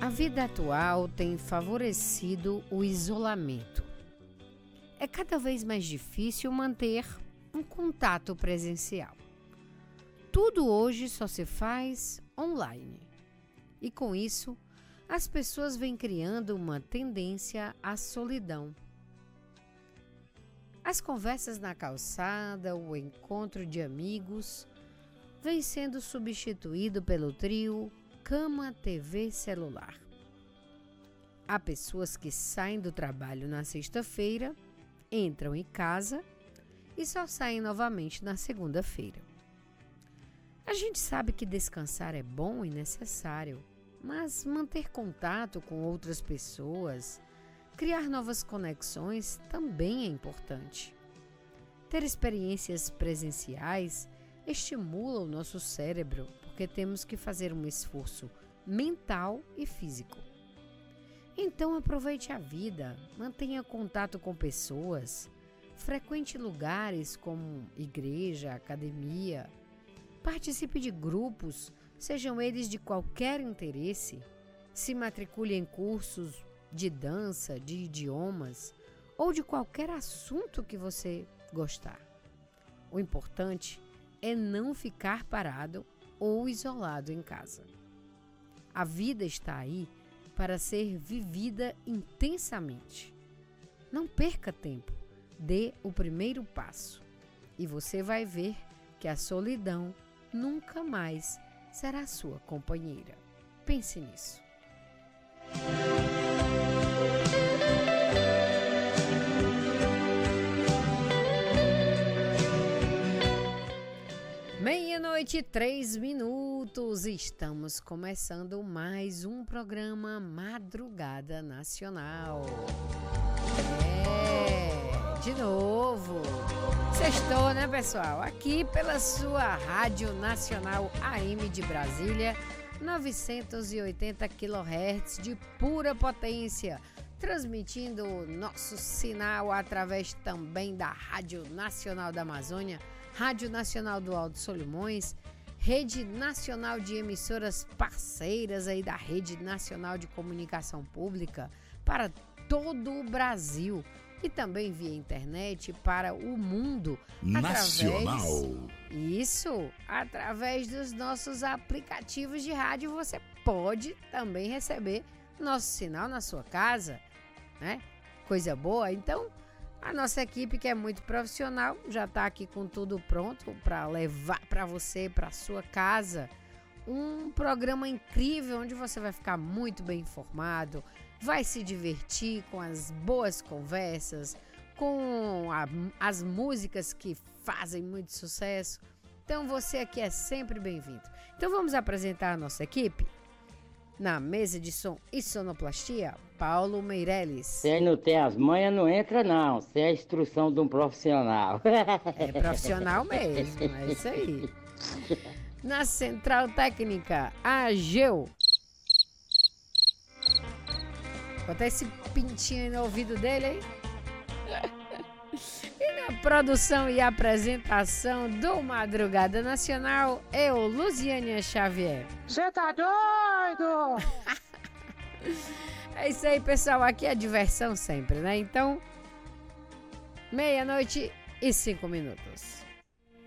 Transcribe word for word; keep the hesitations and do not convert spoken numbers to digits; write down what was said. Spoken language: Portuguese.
A vida atual tem favorecido o isolamento. É cada vez mais difícil manter um contato presencial. Tudo hoje só se faz online. E com isso, as pessoas vêm criando uma tendência à solidão. As conversas na calçada, o encontro de amigos, vem sendo substituído pelo trio cama, T V, celular. Há pessoas que saem do trabalho na sexta-feira, entram em casa e só saem novamente na segunda-feira. A gente sabe que descansar é bom e necessário, mas manter contato com outras pessoas, criar novas conexões também é importante. Ter experiências presenciais estimula o nosso cérebro, porque temos que fazer um esforço mental e físico. Então aproveite a vida, mantenha contato com pessoas, frequente lugares como igreja, academia, participe de grupos, sejam eles de qualquer interesse, se matricule em cursos de dança, de idiomas ou de qualquer assunto que você gostar. O importante é não ficar parado ou isolado em casa. A vida está aí para ser vivida intensamente. Não perca tempo, dê o primeiro passo e você vai ver que a solidão nunca mais será sua companheira. Pense nisso. Meia-noite e três minutos, estamos começando mais um programa Madrugada Nacional. É, de novo, sextou, né, pessoal? Aqui pela sua Rádio Nacional A M de Brasília, novecentos e oitenta quilohertz de pura potência, transmitindo o nosso sinal através também da Rádio Nacional da Amazônia, Rádio Nacional do Alto Solimões, Rede Nacional de Emissoras parceiras aí da Rede Nacional de Comunicação Pública para todo o Brasil e também via internet para o mundo Nacional. Através, isso, através dos nossos aplicativos de rádio você pode também receber nosso sinal na sua casa, né? Coisa boa. Então, a nossa equipe, que é muito profissional, já está aqui com tudo pronto para levar para você, para a sua casa, um programa incrível onde você vai ficar muito bem informado, vai se divertir com as boas conversas, com a, as músicas que fazem muito sucesso. Então você aqui é sempre bem-vindo. Então vamos apresentar a nossa equipe? Na mesa de som e sonoplastia, Paulo Meirelles. Se não tem as manhas, não entra não. Se é a instrução de um profissional. É profissional mesmo, é isso aí. Na central técnica, Ageu. Bota esse pintinho aí no ouvido dele, hein? E na produção e apresentação do Madrugada Nacional, eu, Luziânia Xavier. Você tá doido? É isso aí, pessoal. Aqui é diversão sempre, né? Então, meia-noite e cinco minutos.